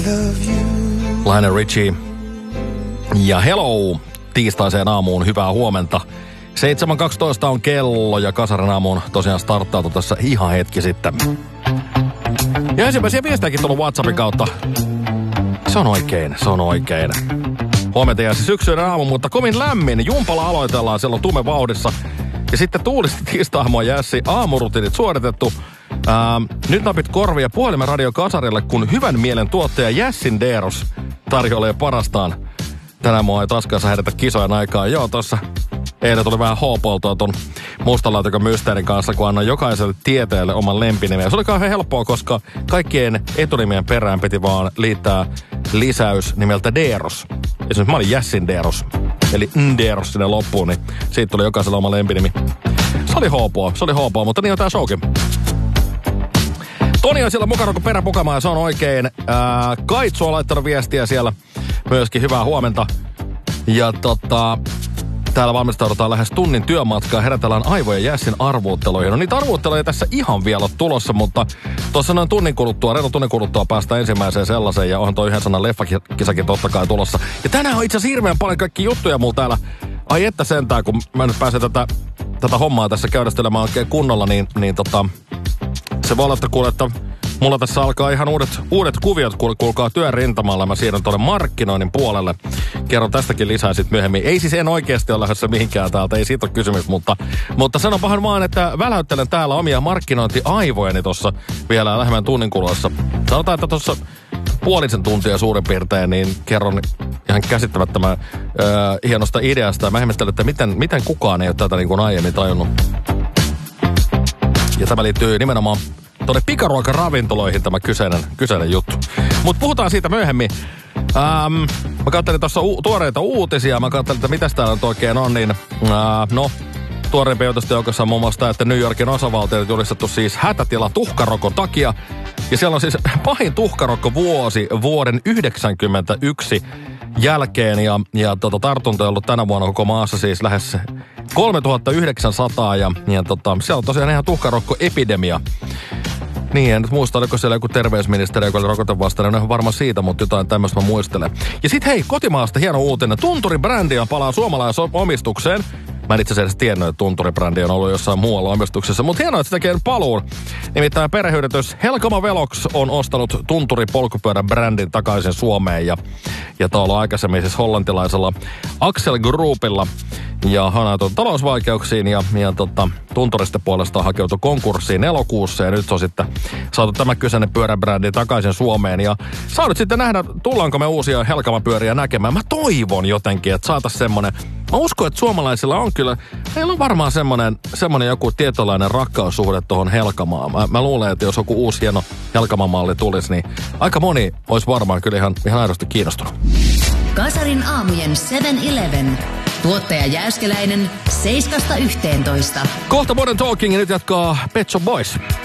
Lionel Richie ja Hello tiistaiseen aamuun, hyvää huomenta. 7.12 on kello ja Kasarin aamuun tosiaan starttautui tässä ihan hetki sitten. Ja ensimmäisiä viestejäkin tullut WhatsAppin kautta. Se on oikein. Huomenta ja syksyinen aamu, mutta kovin lämmin. Jumpalla aloitellaan, siellä on tume vauhdissa. Ja sitten tuulisti tiistaamua Jässi, aamurutiinit suoritettu. Nyt napit korvia puhelimen radio Kasarille, kun hyvän mielen tuottaja Jässin Deeros tarjoilee parastaan. Tänään mua ei taaskaan herätä kisojen aikaa. Joo, tossa eilen tuli vähän hoopoltua ton mustalaatikon mysteerin kanssa, kun annan jokaiselle tieteelle oman lempinimen. Se oli kauhean helppoa, koska kaikkien etunimien perään piti vaan liittää lisäys nimeltä Deeros. Esimerkiksi mä olin Jässin Deeros, eli Deeros sinne loppuun, niin siitä tuli jokaiselle oma lempinimi. Se oli hoopoa, mutta niin on tää showkin. Toni on siellä mukana, kun peräpukamaa, ja se on oikein. Kaitsu on laittanut viestiä siellä myöskin, hyvää huomenta. Ja täällä valmistaudutaan lähes tunnin työmatkaa, herätellään aivojen Jässin arvuutteluihin. No niitä arvuutteluja tässä ihan vielä tulossa, mutta tuossa noin reilu tunnin kuluttua päästään ensimmäiseen sellaiseen, ja onhan toi yhden sanan leffakisakin totta kai tulossa. Ja tänään on itse asiassa hirveän paljon kaikki juttuja mulla täällä. Ai että sentään, kun mä nyt pääsen tätä hommaa tässä käydästelemään oikein kunnolla, niin se voi olla, että mulla tässä alkaa ihan uudet kuviot, kuulkaa työn rintamalla. Mä siirryn tuonne markkinoinnin puolelle. Kerron tästäkin lisää sitten myöhemmin. Ei siis en oikeasti ole lähdössä mihinkään täältä, ei siitä ole kysymys, mutta sanonpahan vaan, että väläyttelen täällä omia markkinointiaivojeni tuossa vielä lähemmän tunnin kuluessa. Sanotaan, että tuossa puolisen tuntia suurin piirtein, niin kerron ihan käsittämättömän hienosta ideasta. Mä ihmettelen, että miten kukaan ei ole tätä niin kuin aiemmin tajunnut. Ja tämä liittyy nimenomaan tuonne pikaruokaravintoloihin tämä kyseinen juttu. Mutta puhutaan siitä myöhemmin. Mä katselin tuossa tuoreita uutisia. Mä katselin, että mitäs täällä nyt oikein on. Niin, tuoreimpien uutisten joukossa on muun muassa, että New Yorkin osavaltio julistettu siis hätätila tuhkarokon takia. Ja siellä on siis pahin tuhkarokko vuoden 1991 jälkeen. Ja tartuntoja on ollut tänä vuonna koko maassa siis lähes 3900. Ja siellä on tosiaan ihan tuhkarokkoepidemia. Niin, en nyt muista, oliko siellä joku terveysministeri, joka oli rokotevastainen, en varmaan siitä, mutta jotain tämmöistä mä muistelen. Ja sit hei, kotimaasta hieno uutinen. Tunturi-brändiä palaa suomalaisomistukseen. Mä en itse asiassa tiennyt, että Tunturi-brändi on ollut jossain muualla omistuksessa, mutta hienoa, että se tekee paluun. Nimittäin perheyritys Helkama Velox on ostanut Tunturi-polkupyörän-brändin takaisin Suomeen. Ja tuolla aikaisemmin siis hollantilaisella Axel Groupilla. Ja hän on talousvaikeuksiin ja Tunturista puolestaan hakeutui konkurssiin elokuussa. Ja nyt on sitten saatu tämä kyseinen pyöräbrändi takaisin Suomeen. Ja saa nyt sitten nähdä, tullaanko me uusia Helkama-pyöriä näkemään. Mä toivon jotenkin, että saataisiin semmoinen. Mä uskon, että suomalaisilla on kyllä, meillä on varmaan semmoinen joku tietynlainen rakkaussuhde tuohon Helkamaan. Mä luulen, että jos joku uusi hieno Helkama-malli tulisi, niin aika moni olisi varmaan kyllä ihan aidosti kiinnostunut. Kasarin aamujen 7-Eleven. Tuottaja Jääskeläinen 7-11. Kohta Modern Talking ja nyt jatkaa Pet Shop Boys.